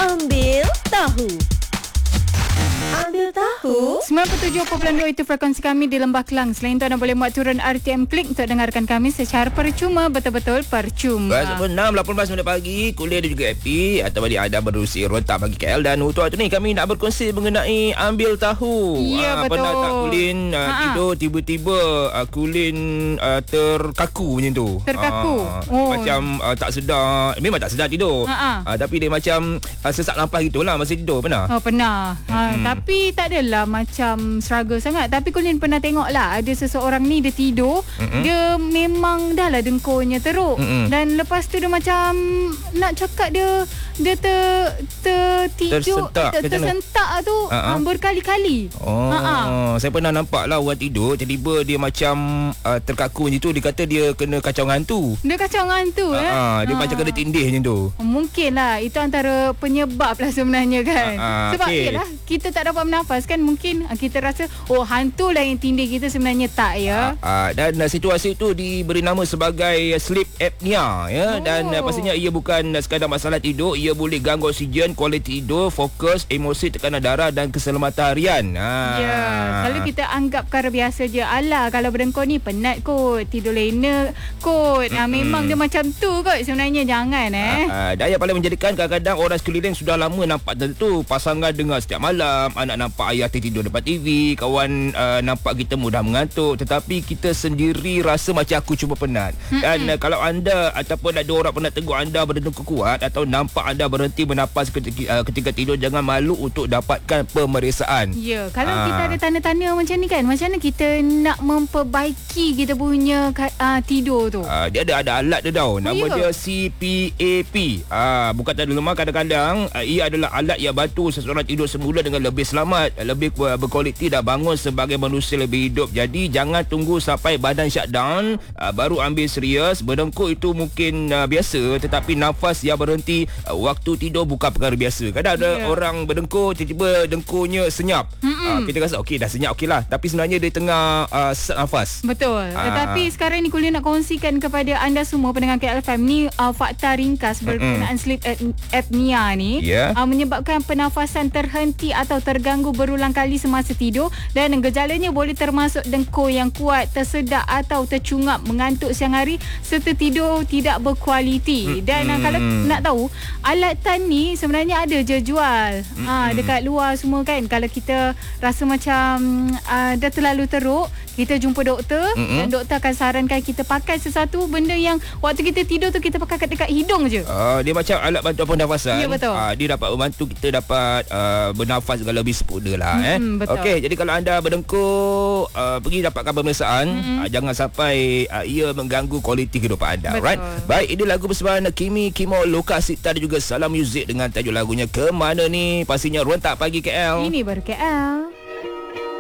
Ambil Tahu. Ambil Tahu. 97.2 itu frekuensi kami di Lembah Kelang. Selain itu anda boleh muat turun RTM Klik untuk dengarkan kami secara percuma, betul-betul percuma. 6:18 pagi, kuliah dan juga happy atau balik anda berusia rontak bagi KL. Dan untuk hari ni kami nak berkongsi mengenai ambil tahu. Ya, betul. Pernah tak kulin tidur tiba-tiba kulin terkaku macam tu. Terkaku. Macam tak sedar. Memang tak sedar tidur. Tapi dia macam sesak nafas gitulah masa tidur. Pernah? Oh, pernah. Tapi tak adalah macam struggle sangat. Tapi Colin pernah tengok lah, ada seseorang ni dia tidur, dia memang dah lah dengkurnya teruk. Dan lepas tu dia macam nak cakap dia tertidur, tersentak tu berkali-kali. Saya pernah nampak lah orang tidur, tiba-tiba dia macam terkaku macam tu. Dia kata dia kena kacau hantu. Dia kacau hantu Dia macam kena tindih macam tu. Mungkin lah itu antara penyebab lah sebenarnya kan. Sebab yelah, kita tak dapat bernafas kan. Mungkin kita rasa hantu lah yang tindih kita, sebenarnya tak ya. Dan situasi itu diberi nama sebagai sleep apnea ya. Dan pastinya ia bukan sekadar masalah tidur, ia boleh ganggu oksigen, kualiti tidur, fokus, emosi, tekanan darah dan keselamatan harian. Ya, selalu kita anggap perkara biasa je. Alah, kalau berdengkur ni penat kot, tidur lena kot. Memang dia macam tu kot. Sebenarnya jangan Dan yang paling menjadikan, kadang-kadang orang sekeliling sudah lama nampak tentu. Pasangan dengar setiap malam, anak nampak ayah tertidur depan TV, kawan nampak kita mudah mengantuk, tetapi kita sendiri rasa macam aku cuma penat. Dan kalau anda ataupun ada orang pernah tegur anda berdengkur kuat atau nampak anda berhenti bernafas ketika tidur, jangan malu untuk dapatkan pemeriksaan. Ya, kalau kita ada tanda-tanda macam ni kan, macam mana kita nak memperbaiki kita punya tidur tu? Dia ada alat dia tau. Nama dia CPAP. Bukan tanda lemah. Kadang-kadang ia adalah alat yang bantu seseorang tidur semula dengan lebih selamat, lebih berkualiti dan bangun sebagai manusia lebih hidup. Jadi jangan tunggu sampai badan shutdown baru ambil serius. Berdengkur itu mungkin biasa, tetapi nafas yang berhenti waktu tidur bukan perkara biasa. Kadang ada orang berdengkur, tiba-tiba dengkurnya senyap. Kita rasa okey, dah senyap okey lah, tapi sebenarnya dia tengah sesak nafas. Betul. Tetapi sekarang ni Kuliah nak kongsikan kepada anda semua pendengar KLFM ni fakta ringkas berkenaan sleep apnea ni. Menyebabkan pernafasan terhenti atau terganggu berulang kali semasa tidur, dan gejalanya boleh termasuk dengkur yang kuat, tersedak atau tercungap, mengantuk siang hari serta tidur tidak berkualiti. Dan kalau nak tahu, alatan ni sebenarnya ada je jual dekat luar semua kan. Kalau kita rasa macam dah terlalu teruk, kita jumpa doktor dan doktor akan sarankan kita pakai sesuatu benda yang waktu kita tidur tu kita pakai dekat hidung je. Dia macam alat bantu pernafasan. Ya, betul. Dia dapat membantu kita dapat bernafas dengan lebih sempurna lah. Okey, jadi kalau anda berdengkur, pergi dapatkan pemeriksaan. Jangan sampai ia mengganggu kualiti kehidupan anda. Right? Baik, ini lagu persembahan Kimi Kimo Loka Sita dan juga Salam Muzik dengan tajuk lagunya Ke Mana Ni. Pastinya Rontak Pagi KL. Ini baru KL.